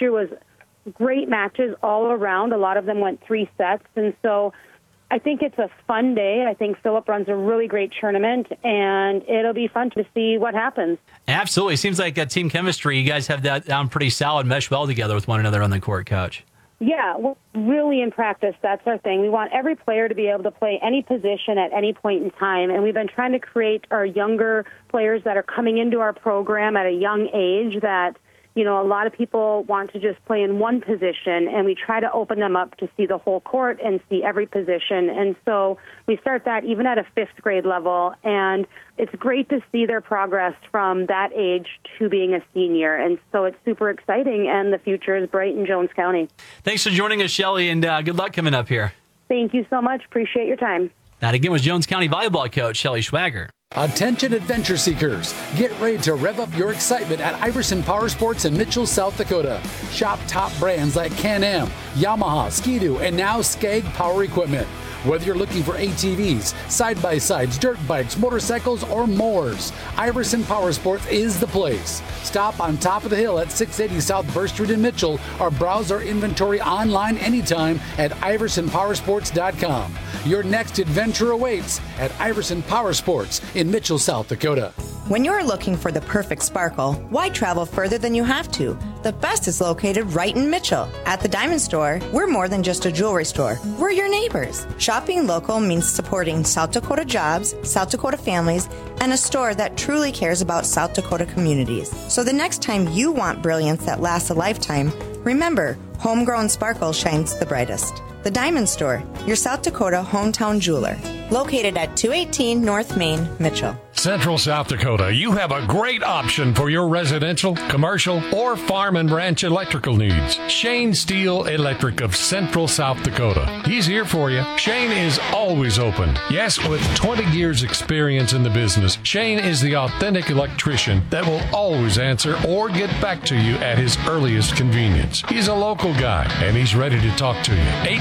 year was great matches all around. A lot of them went 3 sets. And so I think it's a fun day. I think Philip runs a really great tournament, and it'll be fun to see what happens. Absolutely. Seems like team chemistry, you guys have that down pretty solid, mesh well together with one another on the court, Coach. Yeah, well, really in practice, that's our thing. We want every player to be able to play any position at any point in time, and we've been trying to create our younger players that are coming into our program at a young age that, you know, a lot of people want to just play in one position, and we try to open them up to see the whole court and see every position. And so we start that even at a 5th grade level, and it's great to see their progress from that age to being a senior. And so it's super exciting, and the future is bright in Jones County. Thanks for joining us, Shelly, and good luck coming up here. Thank you so much. Appreciate your time. That again was Jones County volleyball coach Shelly Schwager. Attention adventure seekers, get ready to rev up your excitement at Iverson Power Sports in Mitchell, South Dakota. Shop top brands like Can-Am, Yamaha, Ski-Doo, and now Skag Power Equipment. Whether you're looking for ATVs, side-by-sides, dirt bikes, motorcycles, or mowers, Iverson Power Sports is the place. Stop on top of the hill at 680 South Burr Street in Mitchell, or browse our inventory online anytime at iversonpowersports.com. Your next adventure awaits at Iverson Power Sports in Mitchell, South Dakota. When you're looking for the perfect sparkle, why travel further than you have to? The best is located right in Mitchell. At the Diamond Store, we're more than just a jewelry store. We're your neighbors. Shopping local means supporting South Dakota jobs, South Dakota families, and a store that truly cares about South Dakota communities. So the next time you want brilliance that lasts a lifetime, remember, homegrown sparkle shines the brightest. The Diamond Store, your South Dakota hometown jeweler. Located at 218 North Main, Mitchell. Central South Dakota, you have a great option for your residential, commercial, or farm and ranch electrical needs. Shane Steele Electric of Central South Dakota. He's here for you. Shane is always open. Yes, with 20 years experience in the business, Shane is the authentic electrician that will always answer or get back to you at his earliest convenience. He's a local guy, and he's ready to talk to you.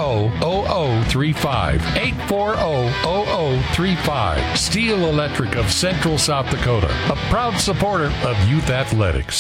840-0035. 840-0035. Steele Electric of Central South Dakota, a proud supporter of youth athletics.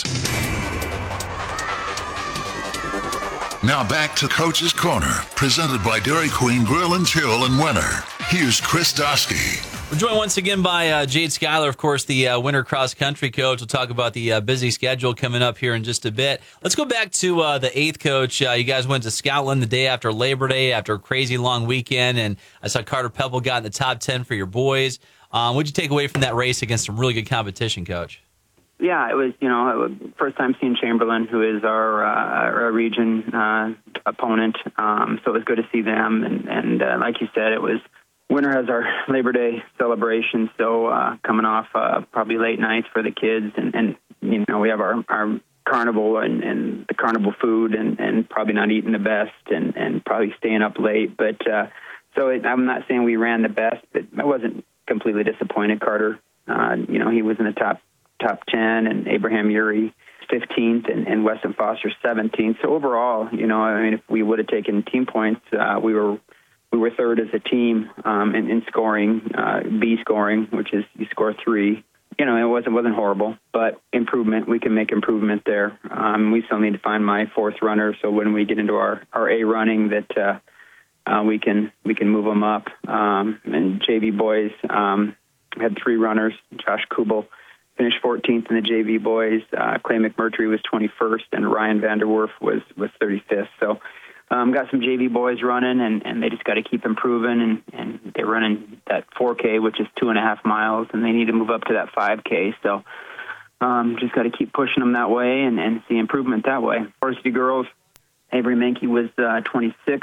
Now back to Coach's Corner, presented by Dairy Queen Grill and Chill in Winter. Here's Chris Dosky. We're joined once again by Jade Schuyler, of course, the winter cross-country coach. We'll talk about the busy schedule coming up here in just a bit. Let's go back to the 8th coach. You guys went to Scotland the day after Labor Day, after a crazy long weekend, and I saw Carter Pebble got in the top 10 for your boys. What'd you take away from that race against some really good competition, Coach? Yeah, it was, first time seeing Chamberlain, who is our region opponent. So it was good to see them. And like you said, winter has our Labor Day celebration. So coming off probably late nights for the kids. And we have our carnival and the carnival food and probably not eating the best and probably staying up late. But I'm not saying we ran the best, but I wasn't completely disappointed. Carter, he was in the top 10, and Abraham Urey 15th, and Weston Foster 17th. So overall, if we would have taken team points, we were third as a team in scoring, B scoring, which is you score 3. It wasn't horrible, but improvement. We can make improvement there. We still need to find my 4th runner, so when we get into our A running, that we can move them up. And JV boys had 3 runners. Josh Kubel finished 14th in the JV boys. Clay McMurtry was 21st, and Ryan Vanderwerf was 35th. So got some JV boys running, and they just got to keep improving. And they're running that 4K, which is 2.5 miles, and they need to move up to that 5K. So just got to keep pushing them that way and see improvement that way. Varsity girls, Avery Menke was 26th.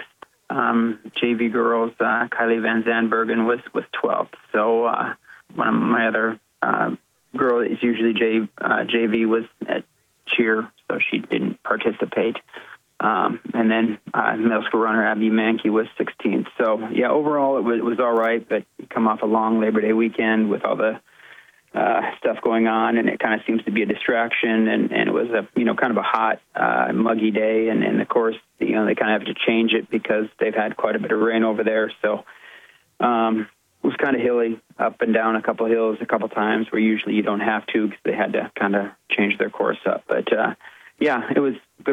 JV girls, Kylie Van Zandbergen was 12th. So one of my other girl is usually JV was at cheer, so she didn't participate. And then middle school runner Abby Mankey was 16th. So yeah, overall it was all right, but you come off a long Labor Day weekend with all the stuff going on, and it kind of seems to be a distraction. And it was a kind of a hot, muggy day, and of course they kind of have to change it because they've had quite a bit of rain over there. So it was kind of hilly, up and down a couple hills a couple times where usually you don't have to because they had to kind of change their course up. But yeah, it was good.